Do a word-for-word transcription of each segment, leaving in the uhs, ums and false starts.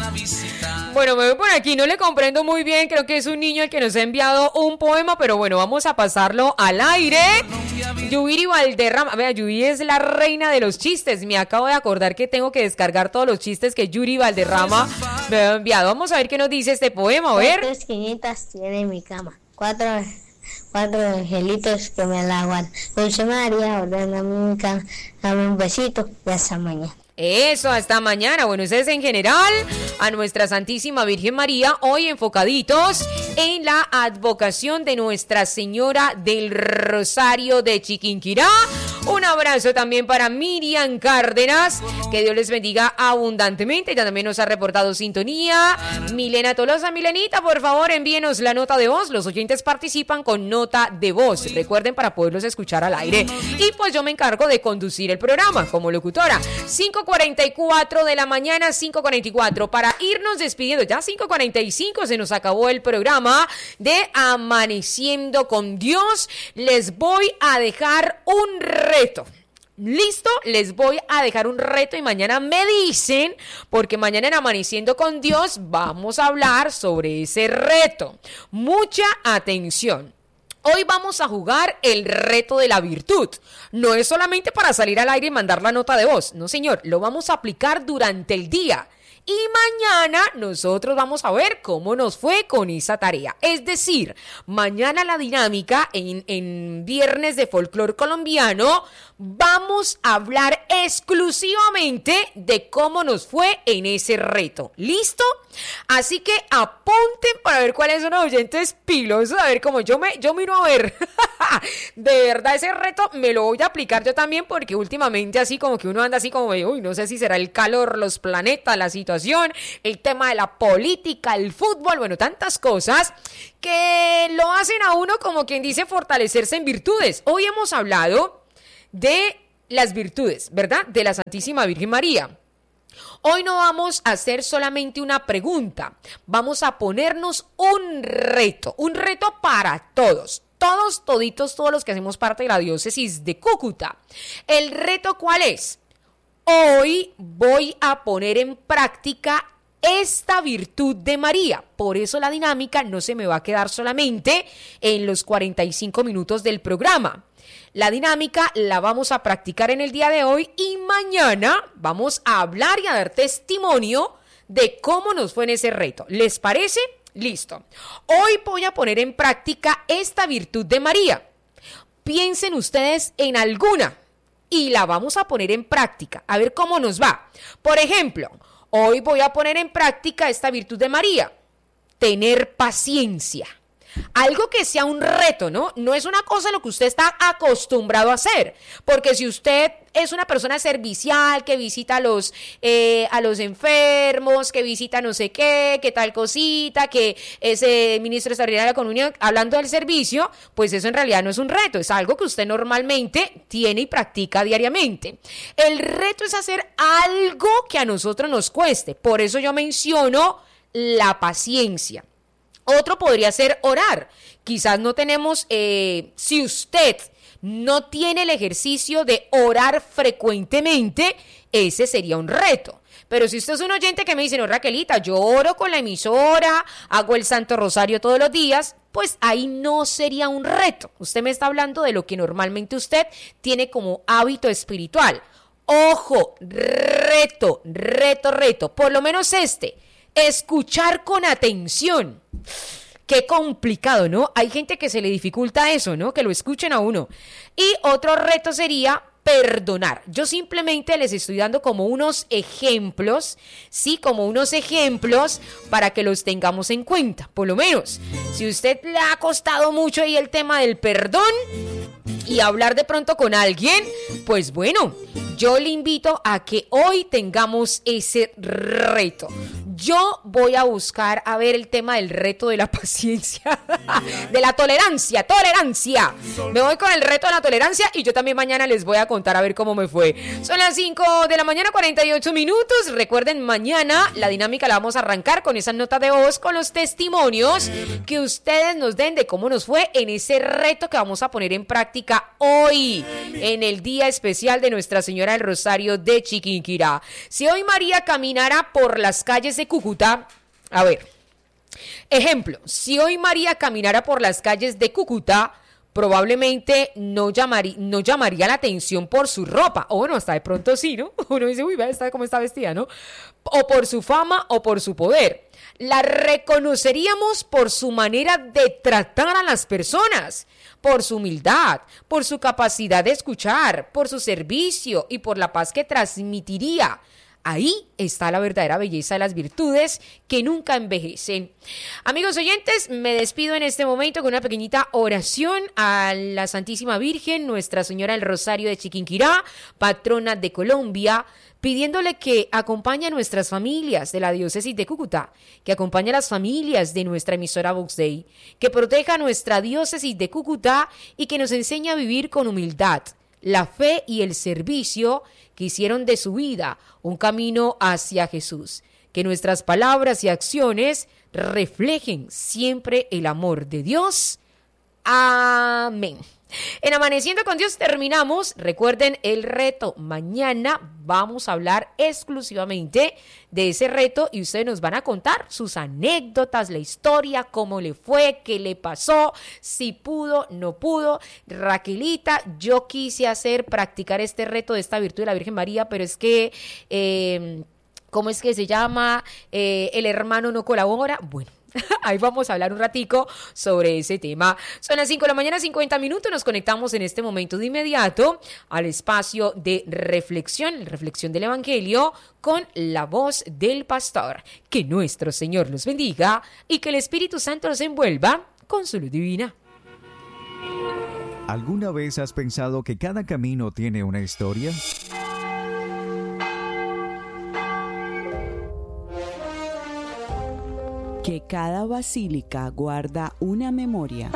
Bueno, me voy por aquí, no le comprendo muy bien, creo que es un niño el que nos ha enviado un poema, pero bueno, vamos a pasarlo al aire. Yubiri Valderrama, vea, Yubiri es la reina de los chistes, me acabo de acordar que tengo que descargar todos los chistes que Yuri Valderrama me ha enviado. Vamos a ver qué nos dice este poema, a ver. Cuatro esquinitas tiene mi cama, cuatro, cuatro angelitos que me la aguantan. Dulce María, ordena mi cama, dame un besito y hasta mañana. Eso, hasta mañana. Bueno, ese es en general a nuestra Santísima Virgen María, hoy enfocaditos en la advocación de Nuestra Señora del Rosario de Chiquinquirá. Un abrazo también para Miriam Cárdenas, que Dios les bendiga abundantemente. Ya también nos ha reportado sintonía Milena Tolosa. Milenita, por favor, envíenos la nota de voz. Los oyentes participan con nota de voz, recuerden, para poderlos escuchar al aire. Y pues yo me encargo de conducir el programa como locutora. Cinco cuarenta y cuatro de la mañana, cinco cuarenta y cuatro, para irnos despidiendo. Ya cinco cuarenta y cinco, se nos acabó el programa de Amaneciendo con Dios. Les voy a dejar un reto. ¿Listo? Les voy a dejar un reto y mañana me dicen, porque mañana en Amaneciendo con Dios vamos a hablar sobre ese reto. Mucha atención. Hoy vamos a jugar el reto de la virtud. No es solamente para salir al aire y mandar la nota de voz. No, señor, lo vamos a aplicar durante el día. Y mañana nosotros vamos a ver cómo nos fue con esa tarea. Es decir, mañana la dinámica en, en Viernes de Folclor Colombiano vamos a hablar exclusivamente de cómo nos fue en ese reto. ¿Listo? Así que apunten para ver cuáles son los oyentes pilosos. A ver cómo yo me yo miro a ver. De verdad, ese reto me lo voy a aplicar yo también, porque últimamente así como que uno anda así como, uy, no sé si será el calor, los planetas, la situación, el tema de la política, el fútbol, bueno, tantas cosas que lo hacen a uno, como quien dice, fortalecerse en virtudes. Hoy hemos hablado de las virtudes, ¿verdad? De la Santísima Virgen María. Hoy no vamos a hacer solamente una pregunta, vamos a ponernos un reto, un reto para todos. Todos, toditos, todos los que hacemos parte de la diócesis de Cúcuta. ¿El reto cuál es? Hoy voy a poner en práctica esta virtud de María. Por eso la dinámica no se me va a quedar solamente en los cuarenta y cinco minutos del programa. La dinámica la vamos a practicar en el día de hoy y mañana vamos a hablar y a dar testimonio de cómo nos fue en ese reto. ¿Les parece? Listo. Hoy voy a poner en práctica esta virtud de María. Piensen ustedes en alguna y la vamos a poner en práctica. A ver cómo nos va. Por ejemplo, hoy voy a poner en práctica esta virtud de María. Tener paciencia. Algo que sea un reto, ¿no? No es una cosa lo que usted está acostumbrado a hacer. Porque si usted es una persona servicial, que visita a los, eh, a los enfermos, que visita no sé qué, que tal cosita, que es eh, ministro extraordinario de la comunión, hablando del servicio, pues eso en realidad no es un reto, es algo que usted normalmente tiene y practica diariamente. El reto es hacer algo que a nosotros nos cueste. Por eso yo menciono la paciencia. Otro podría ser orar. Quizás no tenemos, eh, si usted no tiene el ejercicio de orar frecuentemente, ese sería un reto. Pero si usted es un oyente que me dice, no, Raquelita, yo oro con la emisora, hago el Santo Rosario todos los días, pues ahí no sería un reto. Usted me está hablando de lo que normalmente usted tiene como hábito espiritual. Ojo, reto, reto, reto, por lo menos este. Escuchar con atención. Qué complicado, ¿no? Hay gente que se le dificulta eso, ¿no? Que lo escuchen a uno. Y otro reto sería perdonar. Yo simplemente les estoy dando como unos ejemplos, sí, como unos ejemplos para que los tengamos en cuenta. Por lo menos, si usted le ha costado mucho ahí el tema del perdón y hablar de pronto con alguien, pues bueno, yo le invito a que hoy tengamos ese reto. Yo voy a buscar a ver el tema del reto de la paciencia, de la tolerancia, tolerancia. Me voy con el reto de la tolerancia y yo también mañana les voy a contar a ver cómo me fue. Son las cinco de la mañana, cuarenta y ocho minutos. Recuerden, mañana la dinámica la vamos a arrancar con esas notas de voz, con los testimonios que ustedes nos den de cómo nos fue en ese reto que vamos a poner en práctica Bíblica hoy, en el día especial de Nuestra Señora del Rosario de Chiquinquirá. Si hoy María caminara por las calles de Cúcuta, a ver, ejemplo, si hoy María caminara por las calles de Cúcuta, probablemente no llamaría, no llamaría la atención por su ropa, o bueno, hasta de pronto sí, ¿no? Uno dice, uy, vea cómo está vestida, ¿no? O por su fama o por su poder. La reconoceríamos por su manera de tratar a las personas, por su humildad, por su capacidad de escuchar, por su servicio y por la paz que transmitiría. Ahí está la verdadera belleza de las virtudes que nunca envejecen. Amigos oyentes, me despido en este momento con una pequeñita oración a la Santísima Virgen, Nuestra Señora del Rosario de Chiquinquirá, patrona de Colombia, pidiéndole que acompañe a nuestras familias de la diócesis de Cúcuta, que acompañe a las familias de nuestra emisora Vox Dei, que proteja a nuestra diócesis de Cúcuta y que nos enseñe a vivir con humildad, la fe y el servicio que hicieron de su vida un camino hacia Jesús. Que nuestras palabras y acciones reflejen siempre el amor de Dios. Amén. En Amaneciendo con Dios terminamos. Recuerden el reto. Mañana vamos a hablar exclusivamente de ese reto y ustedes nos van a contar sus anécdotas, la historia, cómo le fue, qué le pasó, si pudo, no pudo. Raquelita, yo quise hacer, practicar este reto de esta virtud de la Virgen María, pero es que... Eh, ¿cómo es que se llama? Eh, el hermano no colabora. Bueno. Ahí vamos a hablar un ratico sobre ese tema. Son las cinco de la mañana, cincuenta minutos. Nos conectamos en este momento de inmediato al espacio de reflexión, reflexión del Evangelio con la voz del pastor. Que nuestro Señor los bendiga y que el Espíritu Santo los envuelva con su luz divina. ¿Alguna vez has pensado que cada camino tiene una historia? Que cada basílica guarda una memoria.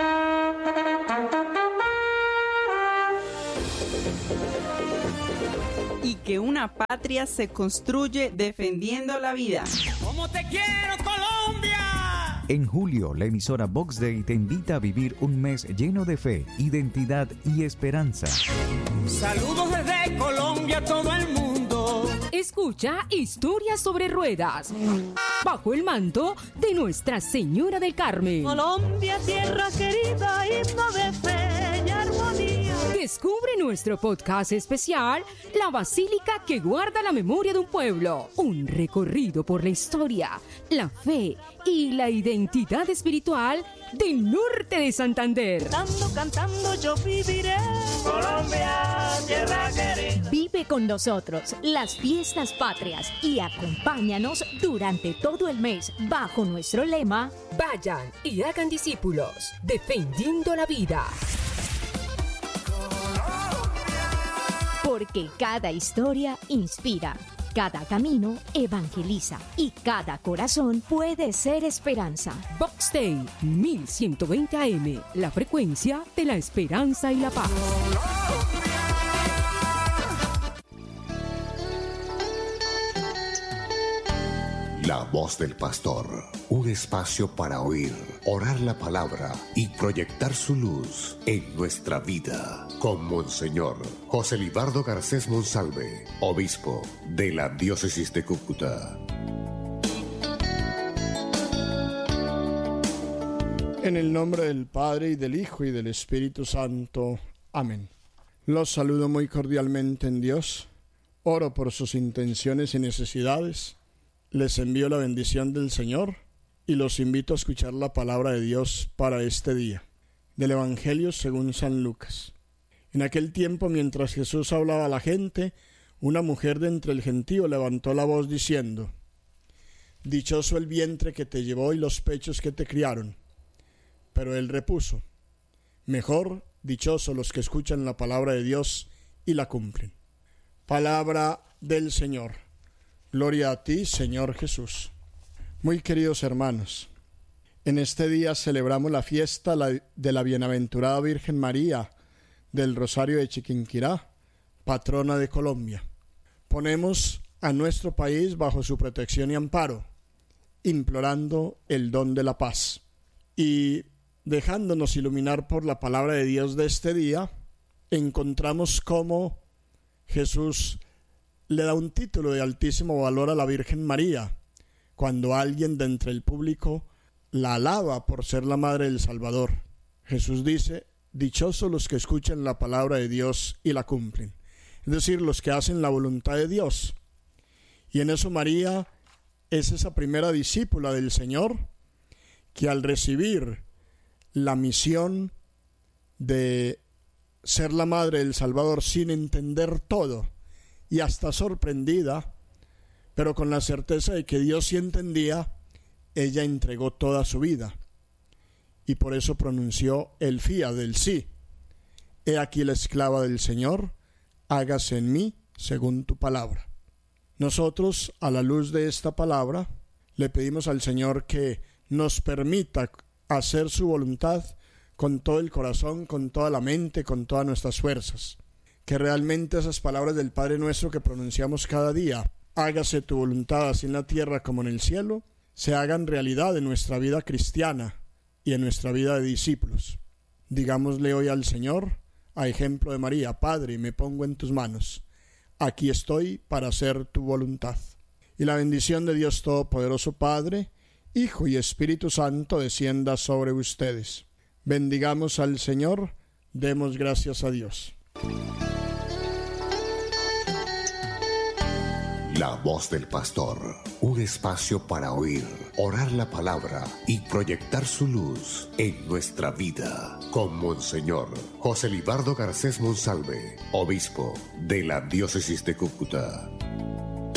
Y que una patria se construye defendiendo la vida. ¡Cómo te quiero, Colombia! En julio, la emisora Vox Dei te invita a vivir un mes lleno de fe, identidad y esperanza. Saludos desde Colombia a todo el mundo. Escucha Historias sobre Ruedas, bajo el manto de Nuestra Señora del Carmen. Colombia, tierra querida, himno de fe y armonía. Descubre nuestro podcast especial, La Basílica que guarda la memoria de un pueblo. Un recorrido por la historia, la fe y la identidad espiritual del norte de Santander. Cantando, cantando yo viviré. Colombia, tierra querida. Vive con nosotros las fiestas patrias y acompáñanos durante todo el mes bajo nuestro lema: vayan y hagan discípulos, defendiendo la vida. Porque cada historia inspira, cada camino evangeliza y cada corazón puede ser esperanza. Vox Dei mil ciento veinte A M, la frecuencia de la esperanza y la paz. La voz del pastor, un espacio para oír, orar la palabra y proyectar su luz en nuestra vida. Con Monseñor José Libardo Garcés Monsalve, obispo de la diócesis de Cúcuta. En el nombre del Padre, y del Hijo, y del Espíritu Santo. Amén. Los saludo muy cordialmente en Dios. Oro por sus intenciones y necesidades. Les envío la bendición del Señor y los invito a escuchar la palabra de Dios para este día. Del Evangelio según San Lucas. En aquel tiempo, mientras Jesús hablaba a la gente, una mujer de entre el gentío levantó la voz diciendo: Dichoso el vientre que te llevó y los pechos que te criaron. Pero él repuso: Mejor, dichosos los que escuchan la palabra de Dios y la cumplen. Palabra del Señor. Gloria a ti, Señor Jesús. Muy queridos hermanos, en este día celebramos la fiesta de la bienaventurada Virgen María del Rosario de Chiquinquirá, patrona de Colombia. Ponemos a nuestro país bajo su protección y amparo, implorando el don de la paz y dejándonos iluminar por la palabra de Dios de este día. encontramos cómo Jesús le da un título de altísimo valor a la Virgen María, cuando alguien de entre el público la alaba por ser la madre del Salvador. Jesús dice: dichosos los que escuchan la palabra de Dios y la cumplen, es decir, los que hacen la voluntad de Dios. Y en eso María es esa primera discípula del Señor que, al recibir la misión de ser la madre del Salvador sin entender todo y hasta sorprendida, pero con la certeza de que Dios sí entendía, ella entregó toda su vida y por eso pronunció el fiat del sí: he aquí la esclava del Señor, hágase en mí según tu palabra. Nosotros, a la luz de esta palabra, le pedimos al Señor que nos permita hacer su voluntad con todo el corazón, con toda la mente, con todas nuestras fuerzas. Que realmente esas palabras del Padre Nuestro que pronunciamos cada día, hágase tu voluntad así en la tierra como en el cielo, se hagan realidad en nuestra vida cristiana y en nuestra vida de discípulos. Digámosle hoy al Señor, a ejemplo de María: Padre, me pongo en tus manos. Aquí estoy para hacer tu voluntad. Y la bendición de Dios Todopoderoso, Padre, Hijo y Espíritu Santo, descienda sobre ustedes. Bendigamos al Señor, demos gracias a Dios. La voz del pastor, un espacio para oír, orar la palabra y proyectar su luz en nuestra vida. Con Monseñor José Libardo Garcés Monsalve, obispo de la diócesis de Cúcuta.